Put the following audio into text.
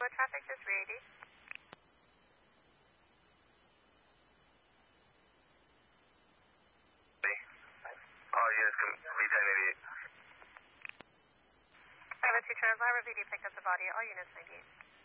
4 traffic to 380. All units can be 1088. 502 Transliner, VD picked up the body. All units 98.